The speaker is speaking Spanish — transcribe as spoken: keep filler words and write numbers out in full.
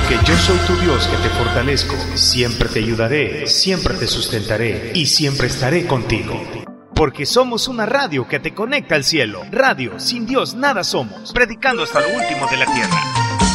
Porque yo soy tu Dios que te fortalezco, siempre te ayudaré, siempre te sustentaré y siempre estaré contigo. Porque somos una radio que te conecta al cielo. Radio, sin Dios nada somos, predicando hasta lo último de la tierra.